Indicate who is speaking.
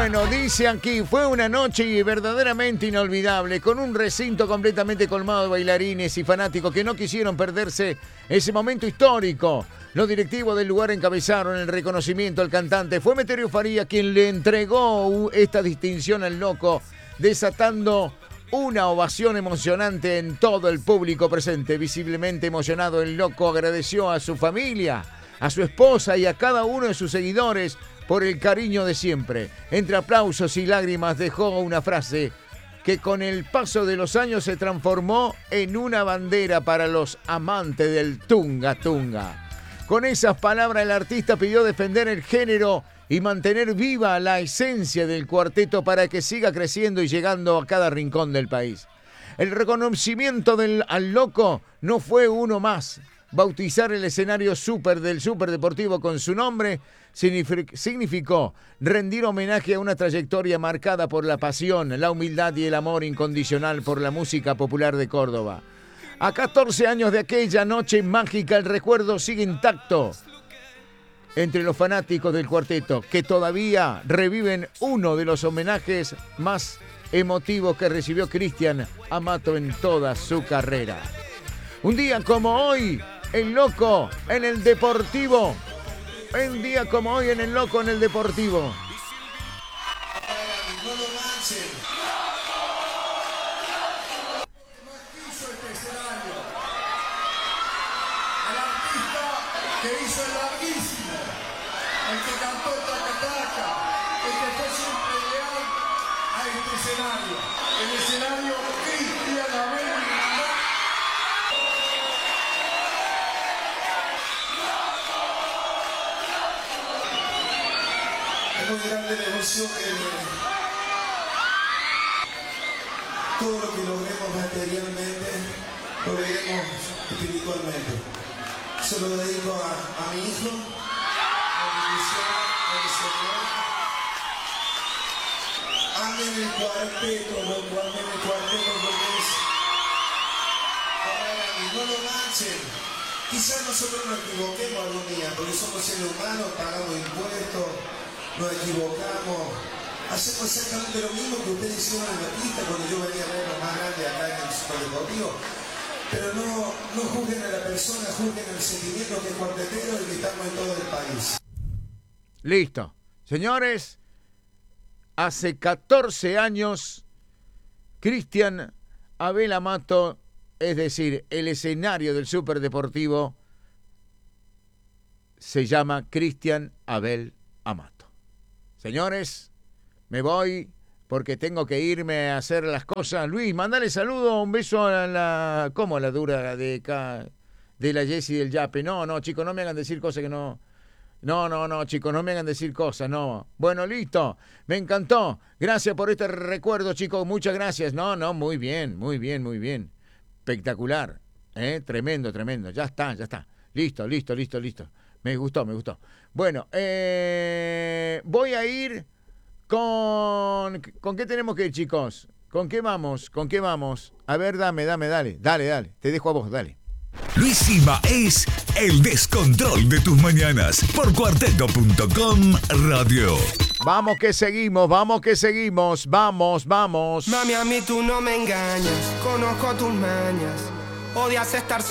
Speaker 1: Bueno, dice aquí, fue una noche verdaderamente inolvidable, con un recinto completamente colmado de bailarines y fanáticos que no quisieron perderse ese momento histórico. Los directivos del lugar encabezaron el reconocimiento al cantante. Fue Meterio Faría quien le entregó esta distinción al Loco, desatando una ovación emocionante en todo el público presente. Visiblemente emocionado, el Loco agradeció a su familia, a su esposa y a cada uno de sus seguidores por el cariño de siempre. Entre aplausos y lágrimas dejó una frase que con el paso de los años se transformó en una bandera para los amantes del Tunga Tunga. Con esas palabras el artista pidió defender el género y mantener viva la esencia del cuarteto para que siga creciendo y llegando a cada rincón del país. El reconocimiento al Loco no fue uno más. Bautizar el escenario del Superdeportivo con su nombre significó rendir homenaje a una trayectoria marcada por la pasión, la humildad y el amor incondicional por la música popular de Córdoba. A 14 años de aquella noche mágica, el recuerdo sigue intacto entre los fanáticos del cuarteto, que todavía reviven uno de los homenajes más emotivos que recibió Cristian Amato en toda su carrera. Un día como hoy, el Loco en el Deportivo. Un día como hoy en el Loco en el Deportivo.
Speaker 2: No lo manchen. Hizo este escenario. El artista que hizo el larguísimo. El que cantó Taca Taca. El que fue siempre leal a este escenario. El escenario Cristian Abel. Es muy grande la emoción que todo lo que logremos materialmente lo veremos espiritualmente. Se lo dedico a mi hijo, a mi misión, a mi Señor. Amen el cuarteto, loco, amen el cuarteto porque es y no lo manchen. Quizás nosotros nos equivoquemos algún día, porque somos seres humanos, pagamos impuestos, nos equivocamos. Hacemos exactamente lo mismo que ustedes hicieron en la pista cuando yo venía a ver lo más grande acá en el Superdeportivo. Pero no juzguen a la persona, juzguen el sentimiento que es cuartetero y que estamos en todo el país.
Speaker 1: Listo. Señores, hace 14 años, Cristian Abel Amato, es decir, el escenario del Superdeportivo, se llama Cristian Abel Amato. Señores, me voy porque tengo que irme a hacer las cosas. Luis, mandale saludo, un beso a la... ¿Cómo la dura de acá? De la Jessie del Yape. No, chicos, no me hagan decir cosas que no... No, chicos, no me hagan decir cosas, no. Bueno, listo, me encantó. Gracias por este recuerdo, chicos, muchas gracias. No, muy bien. Espectacular, tremendo. Ya está. Listo. Me gustó. Bueno, voy a ir con qué tenemos que ir, chicos. ¿Con qué vamos? A ver, dale. Dale. Te dejo a vos, dale.
Speaker 3: Luisima es el descontrol de tus mañanas por cuarteto.com radio.
Speaker 1: Vamos que seguimos. Vamos.
Speaker 4: Mami, a mí tú no me engañas, conozco tus mañas. Odias estar